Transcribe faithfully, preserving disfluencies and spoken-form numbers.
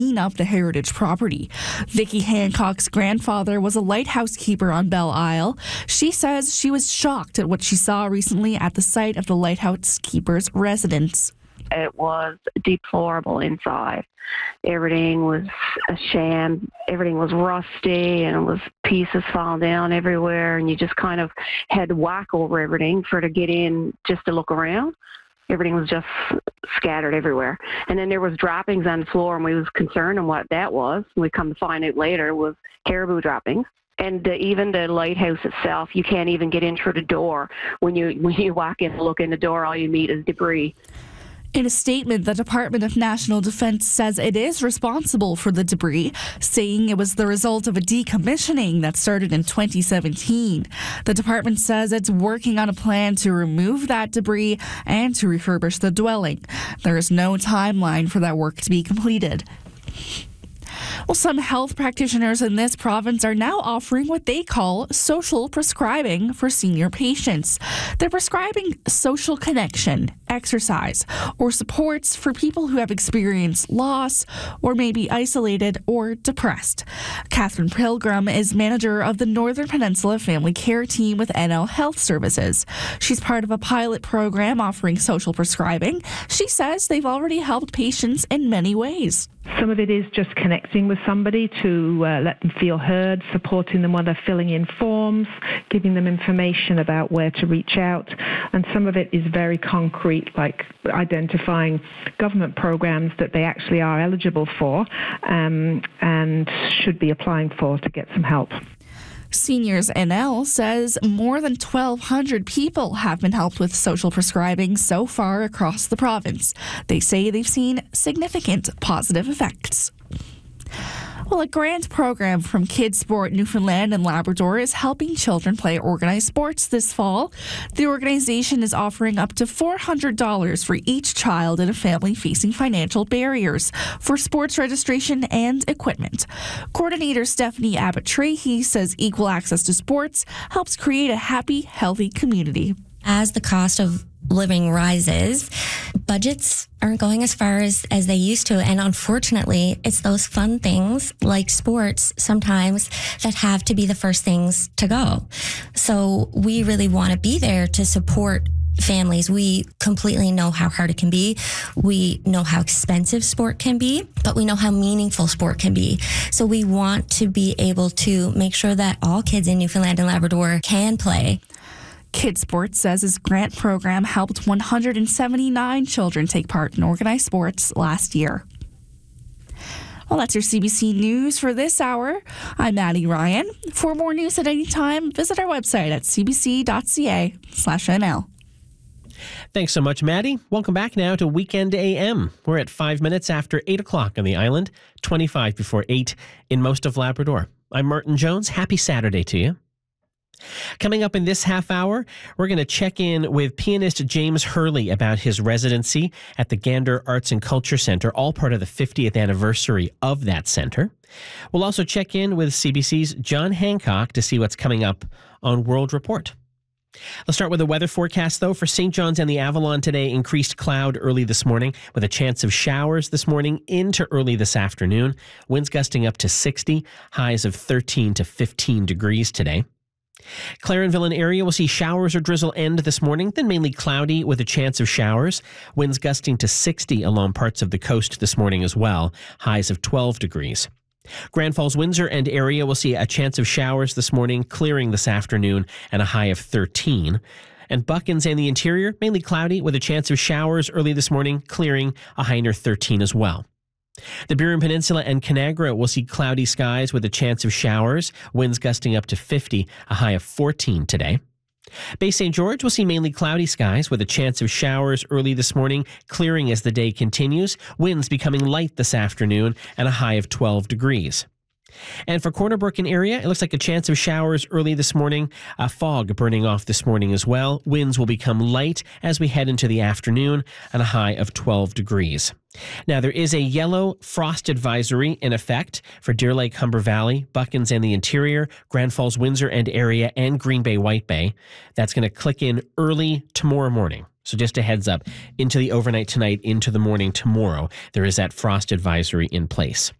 clean up the heritage property. Vicky Hancock's grandfather was a lighthouse keeper on Belle Isle. She says she was shocked at what she saw recently at the site of the lighthouse keeper's residence. It was deplorable inside. Everything was a sham. Everything was rusty, and it was pieces falling down everywhere, and you just kind of had to whack over everything for to get in just to look around. Everything was just scattered everywhere. And then there was droppings on the floor, and we was concerned on what that was. We come to find out later it was caribou droppings. And the, even the lighthouse itself, you can't even get in through the door. When you when you walk in and look in the door, all you meet is debris. In a statement, the Department of National Defense says it is responsible for the debris, saying it was the result of a decommissioning that started in twenty seventeen. The department says it's working on a plan to remove that debris and to refurbish the dwelling. There is no timeline for that work to be completed. Well, some health practitioners in this province are now offering what they call social prescribing for senior patients. They're prescribing social connection, exercise, or supports for people who have experienced loss or may be isolated or depressed. Catherine Pilgrim is manager of the Northern Peninsula Family Care Team with N L Health Services. She's part of a pilot program offering social prescribing. She says they've already helped patients in many ways. Some of it is just connecting with somebody to uh, let them feel heard, supporting them while they're filling in forms, giving them information about where to reach out. And some of it is very concrete, like identifying government programs that they actually are eligible for um, and should be applying for to get some help. Seniors N L says more than twelve hundred people have been helped with social prescribing so far across the province. They say they've seen significant positive effects. Well, a grant program from Kids Sport Newfoundland and Labrador is helping children play organized sports this fall. The organization is offering up to four hundred dollars for each child in a family facing financial barriers for sports registration and equipment. Coordinator Stephanie Abbott-Trahey says equal access to sports helps create a happy, healthy community. As the cost of living rises, budgets aren't going as far as, as they used to. And unfortunately, it's those fun things like sports sometimes that have to be the first things to go. So we really want to be there to support families. We completely know how hard it can be. We know how expensive sport can be, but we know how meaningful sport can be. So we want to be able to make sure that all kids in Newfoundland and Labrador can play. Kids Sports says his grant program helped one hundred seventy-nine children take part in organized sports last year. Well, that's your C B C News for this hour. I'm Maddie Ryan. For more news at any time, visit our website at cbc.ca slash NL. Thanks so much, Maddie. Welcome back now to Weekend A M. We're at five minutes after eight o'clock on the island, twenty-five before eight in most of Labrador. I'm Martin Jones. Happy Saturday to you. Coming up in this half hour, we're going to check in with pianist James Hurley about his residency at the Gander Arts and Culture Centre, all part of the fiftieth anniversary of that centre. We'll also check in with C B C's John Hancock to see what's coming up on World Report. Let's start with the weather forecast, though. For Saint John's and the Avalon today, increased cloud early this morning with a chance of showers this morning into early this afternoon. Winds gusting up to sixty, highs of thirteen to fifteen degrees today. Clarenville and area will see showers or drizzle end this morning, then mainly cloudy with a chance of showers. Winds gusting to sixty along parts of the coast this morning as well, highs of twelve degrees. Grand Falls, Windsor and area will see a chance of showers this morning, clearing this afternoon, and a high of thirteen. And Buckens and the interior, mainly cloudy with a chance of showers early this morning, clearing, a high near thirteen as well. The Burin Peninsula and Canagra will see cloudy skies with a chance of showers, winds gusting up to fifty, a high of fourteen today. Bay Saint George will see mainly cloudy skies with a chance of showers early this morning, clearing as the day continues, winds becoming light this afternoon, and a high of twelve degrees. And for Corner Brook and area, it looks like a chance of showers early this morning, a fog burning off this morning as well. Winds will become light as we head into the afternoon, and a high of twelve degrees. Now, there is a yellow frost advisory in effect for Deer Lake, Humber Valley, Buckens and the interior, Grand Falls, Windsor and area, and Green Bay, White Bay. That's going to click in early tomorrow morning. So just a heads up, into the overnight tonight, into the morning tomorrow, there is that frost advisory in place.